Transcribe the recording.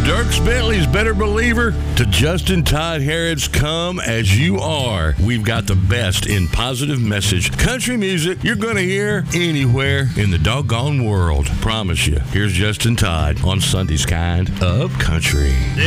Dierks Bentley's Better Believer to Justin Todd Harrod's Come As You Are. We've got the best in positive message country music you're going to hear anywhere in the doggone world. Promise you. Here's Justin Todd on Sunday's Kind of Country.